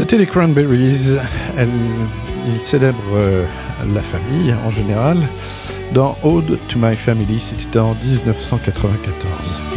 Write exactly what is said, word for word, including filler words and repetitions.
C'était les Cranberries. Elle, ils célèbrent euh, la famille en général. Dans Ode to My Family, c'était en dix-neuf cent quatre-vingt-quatorze.